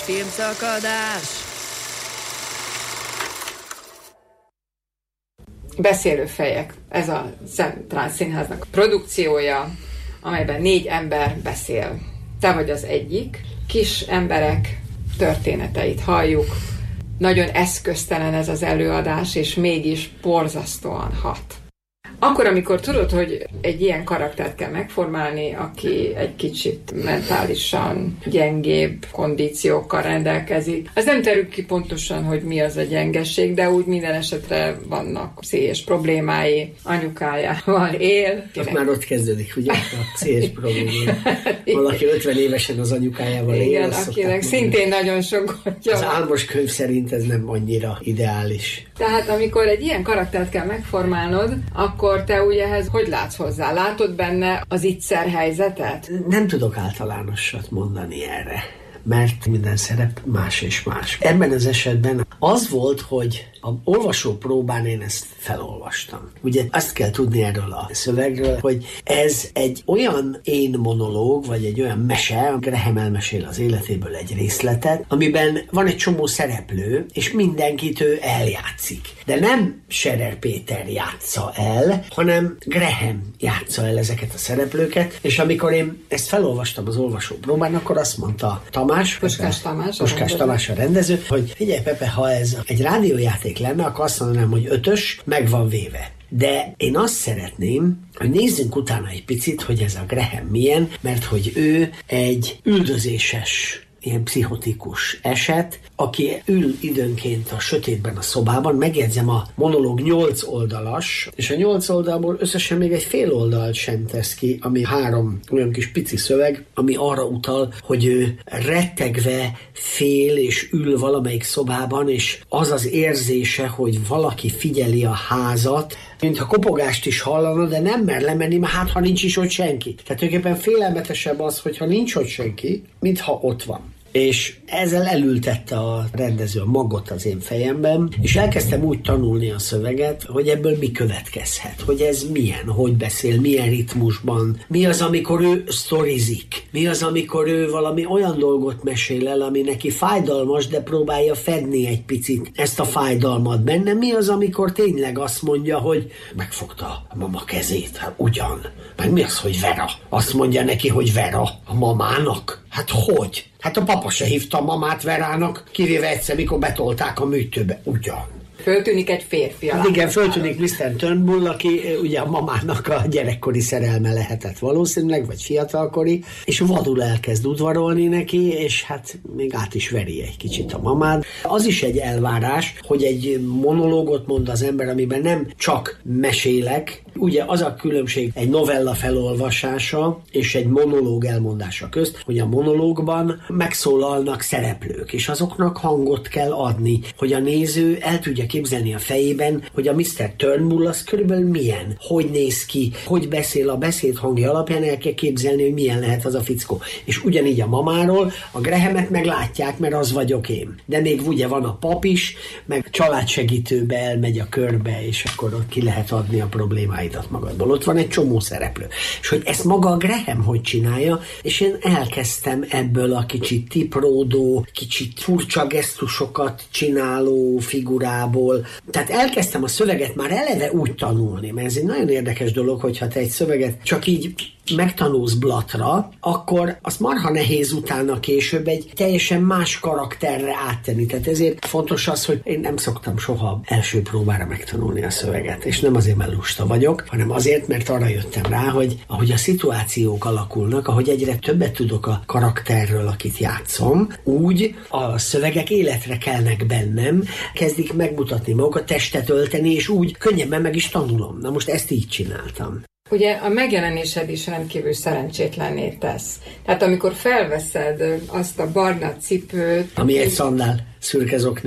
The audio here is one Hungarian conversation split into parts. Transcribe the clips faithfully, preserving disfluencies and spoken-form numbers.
Filmszakadás. Beszélő fejek. Ez a Centrál Színháznak produkciója, amelyben négy ember beszél. Te vagy az egyik. Kis emberek történeteit halljuk. Nagyon eszköztelen ez az előadás, és mégis borzasztóan hat. Akkor, amikor tudod, hogy egy ilyen karaktert kell megformálni, aki egy kicsit mentálisan gyengébb kondíciókkal rendelkezik, az nem terül ki pontosan, hogy mi az a gyengeség, de úgy minden esetre vannak pszichés problémái, anyukájával él. Kinek... Már ott kezdődik, ugye, a pszichés problémái. Valaki ötven évesen az anyukájával él. Igen, akinek szintén nagyon sok gondja. Az álmos könyv szerint ez nem annyira ideális. Tehát amikor egy ilyen karaktert kell megformálnod, akkor te ugye ehhez hogy látsz hozzá? Látod benne az ittszer helyzetet? Nem tudok általánosat mondani erre, mert minden szerep más és más. Ebben az esetben az volt, hogy a olvasó próbán én ezt felolvastam. Ugye azt kell tudni erről a szövegről, hogy ez egy olyan én monológ, vagy egy olyan mese, Graham elmesél az életéből egy részletet, amiben van egy csomó szereplő, és mindenkit ő eljátszik. De nem Scherer Péter játsza el, hanem Graham játsza el ezeket a szereplőket, és amikor én ezt felolvastam az olvasó próbán, akkor azt mondta Tamás, Puskás Tamás, Puskás Tamás a rendező, hogy figyelj Pepe, ha ez egy rádiójáték lenne, akkor azt mondanám, hogy ötös, meg van véve. De én azt szeretném, hogy nézzünk utána egy picit, hogy ez a Graham milyen, mert hogy ő egy üldözéses, ilyen pszichotikus eset, aki ül időnként a sötétben a szobában, megjegyzem, a monológ nyolc oldalas, és a nyolc oldalból összesen még egy fél oldalt sem tesz ki, ami három olyan kis pici szöveg, ami arra utal, hogy ő rettegve fél és ül valamelyik szobában, és az az érzése, hogy valaki figyeli a házat, mintha kopogást is hallana, de nem mer lemenni, mert hát ha nincs is ott senki. Tehát tulajdonképpen félelmetesebb az, hogyha nincs ott senki, mintha ott van. És ezzel elültette a rendező a magot az én fejemben, és elkezdtem úgy tanulni a szöveget, hogy ebből mi következhet, hogy ez milyen, hogy beszél, milyen ritmusban, mi az, amikor ő sztorizik, mi az, amikor ő valami olyan dolgot mesél el, ami neki fájdalmas, de próbálja fedni egy picit ezt a fájdalmat benne, mi az, amikor tényleg azt mondja, hogy megfogta a mama kezét, hát ugyan, meg mi az, hogy Vera? Azt mondja neki, hogy Vera a mamának? Hát hogy? Hát a papa se hívta a mamát Verának, kivéve egyszer, mikor betolták a műtőbe. Ugyan. Föltűnik egy férfi alá. Igen, föltűnik miszter Turnbull, aki ugye a mamának a gyerekkori szerelme lehetett valószínűleg, vagy fiatalkori, és vadul elkezd udvarolni neki, és hát még át is veri egy kicsit a mamát. Az is egy elvárás, hogy egy monológot mond az ember, amiben nem csak mesélek, ugye az a különbség egy novella felolvasása és egy monológ elmondása közt, hogy a monológban megszólalnak szereplők, és azoknak hangot kell adni, hogy a néző el tudja képzelni a fejében, hogy a miszter Turnbull az körülbelül milyen, hogy néz ki, hogy beszél, a beszéd hangja alapján el kell képzelni, hogy milyen lehet az a fickó. És ugyanígy a mamáról, a Grahamet meg látják, mert az vagyok én. De még ugye van a pap is, meg családsegítőbe elmegy a körbe, és akkor ott ki lehet adni a problémáidat magadból. Ott van egy csomó szereplő. És hogy ezt maga a Graham hogy csinálja, és én elkezdtem ebből a kicsit tipródó, kicsit furcsa gesztusokat csináló figurából. Tehát elkezdtem a szöveget már eleve úgy tanulni, mert ez egy nagyon érdekes dolog, hogyha te egy szöveget csak így megtanulsz blatra, akkor azt marha nehéz utána később egy teljesen más karakterre áttenni. Tehát ezért fontos az, hogy én nem szoktam soha első próbára megtanulni a szöveget, és nem azért, mert lusta vagyok, hanem azért, mert arra jöttem rá, hogy ahogy a szituációk alakulnak, ahogy egyre többet tudok a karakterről, akit játszom, úgy a szövegek életre kelnek bennem, kezdik megmutatni magukat, testet ölteni, és úgy könnyebben meg is tanulom. Na most ezt így csináltam. Ugye a megjelenésed is rendkívül szerencsétlenné tesz. Tehát amikor felveszed azt a barna cipőt... Ami egy szandál, szürke zoknival.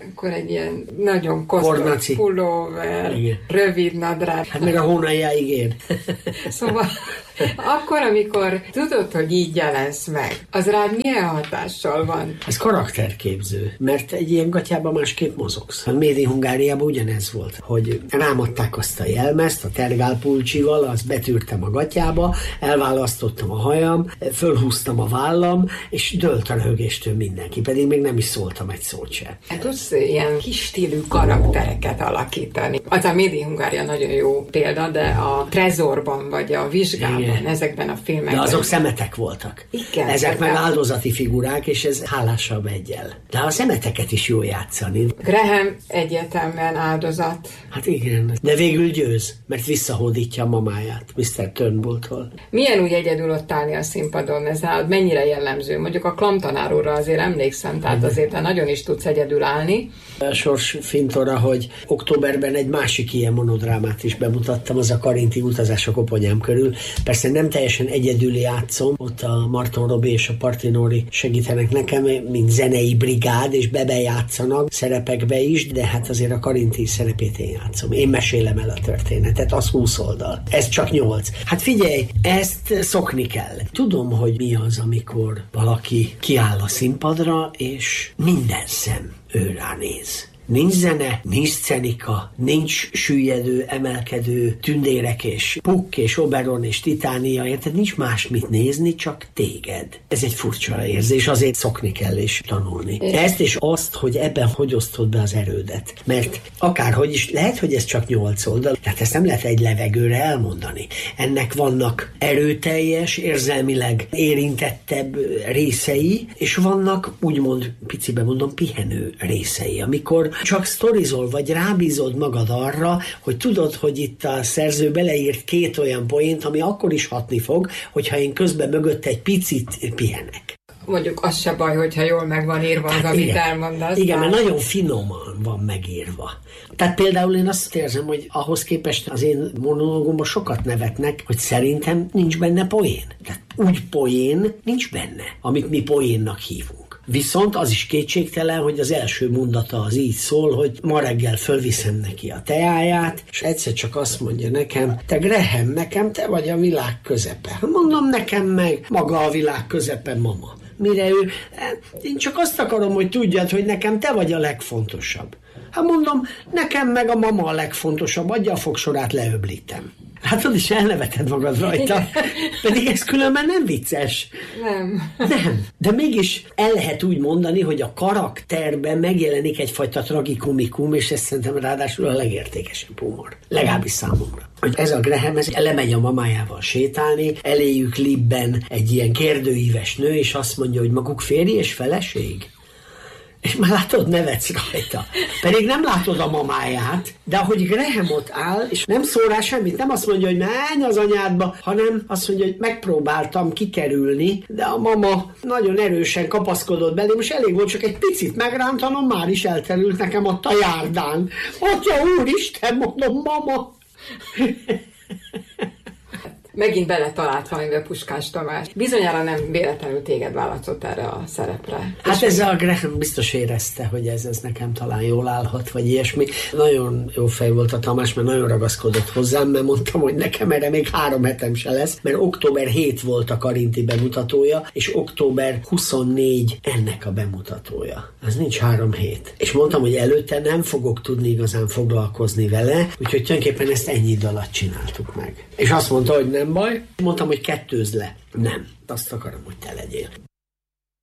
akkor egy ilyen nagyon kosztos pulóver, rövid nadrág. Hát meg a hónaljáig ér. Szóval akkor, amikor tudod, hogy így jelensz meg, az rád milyen hatással van? Ez karakterképző, mert egy ilyen gatyában másképp mozogsz. A Made in Hungáriában ugyanez volt, hogy rámadták azt a jelmezt, a tergálpulcsival, azt betűrtem a gatyába, elválasztottam a hajam, fölhúztam a vállam, és dőlt a röhögéstől mindenki, pedig még nem is szóltam egy szót se. Hát tudsz ilyen kis stílű karaktereket alakítani. Az a Made in Hungária nagyon jó példa, de a Trezorban vagy a Vizsgában, igen, ezekben a filmekben. De azok szemetek voltak. Igen. Ezek meg áldozati figurák, és ez hálásabb egyel. De a szemeteket is jó játszani. Graham egyértelműen áldozat. Hát igen, de végül győz, mert visszahódítja a mamáját miszter Turnbulltól. Milyen úgy egyedül ott állni a színpadon? Ez nálad mennyire jellemző? Mondjuk a Klam tanár úrra azért emlékszem, tehát azért te nagyon is tudsz egyedül állni. A sors fintora, hogy októberben egy másik ilyen monodrámát is bemutattam, az a Karinti utazás a koponyám körül. Persze nem teljesen egyedül játszom, ott a Marton Robi és a Partinori segítenek nekem, mint zenei brigád, és bebejátszanak szerepekbe is, de hát azért a Karinti szerepét én játszom. Én mesélem el a történetet, az húsz oldal. Ez csak nyolc. Hát figyelj, ezt szokni kell. Tudom, hogy mi az, amikor valaki kiáll a színpadra, és minden szem ő ránéz. Nincs zene, nincs scenika, nincs süllyedő, emelkedő tündérek és Puck és Oberon és Titánia, érted? Nincs más mit nézni, csak téged. Ez egy furcsa érzés, azért szokni kell és tanulni. Ezt és azt, hogy ebben hogy osztod be az erődet. Mert akárhogy is, lehet, hogy ez csak nyolc oldal, tehát ezt nem lehet egy levegőre elmondani. Ennek vannak erőteljes, érzelmileg érintettebb részei, és vannak, úgymond, piciben mondom, pihenő részei, amikor csak sztorizol, vagy rábízod magad arra, hogy tudod, hogy itt a szerző beleírt két olyan poént, ami akkor is hatni fog, hogyha én közben mögött egy picit pihenek. Mondjuk az se baj, hogyha jól meg van írva az, amit igen, elmondasz. Igen, mert nagyon finoman van megírva. Tehát például én azt érzem, hogy ahhoz képest az én monológomban sokat nevetnek, hogy szerintem nincs benne poén. Tehát úgy poén nincs benne, amit mi poénnak hívunk. Viszont az is kétségtelen, hogy az első mondata az így szól, hogy ma reggel fölviszem neki a teáját, és egyszer csak azt mondja nekem, te Graham, nekem te vagy a világ közepe. Mondom, nekem meg maga a világ közepe, mama. Mire ő, én csak azt akarom, hogy tudjad, hogy nekem te vagy a legfontosabb. Hát mondom, nekem meg a mama a legfontosabb, adja a fogsorát, leöblítem. Hát ott is elneveted magad rajta, pedig ez különben nem vicces. Nem. Nem, de mégis el lehet úgy mondani, hogy a karakterben megjelenik egyfajta tragikomikum, és ez szerintem ráadásul a legértékesebb humor. Legalábbis számomra. Hogy ez a Graham, ez lemegy a mamájával sétálni, eléjük Libben egy ilyen kérdőíves nő, és azt mondja, hogy maguk férj és feleség. És már látod, nevetsz rajta. Pedig nem látod a mamáját, de ahogy Graham ott áll, és nem szól rá semmit, nem azt mondja, hogy menj az anyádba, hanem azt mondja, hogy megpróbáltam kikerülni, de a mama nagyon erősen kapaszkodott belém, és elég volt csak egy picit megrántanom, már is elterült nekem ott a járdán. Atya úristen, mondom, mama! Megint beletalált valamivel Puskás Tamás. Bizonyára nem véletlenül téged választott erre a szerepre. Hát ez a Graham biztos érezte, hogy ez, ez nekem talán jól állhat, vagy ilyesmi. Nagyon jó fej volt a Tamás, mert nagyon ragaszkodott hozzám, mert mondtam, hogy nekem erre még három hetem se lesz, mert október hetedike volt a Karinti bemutatója, és október huszonnégyedike ennek a bemutatója. Ez nincs három hét. És mondtam, hogy előtte nem fogok tudni igazán foglalkozni vele, úgyhogy tulajdonképpen ezt ennyi idő alatt csináltuk meg. És azt mondta, hogy nem baj. Mondtam, hogy kettőzz le. Nem. Azt akarom, hogy te legyél.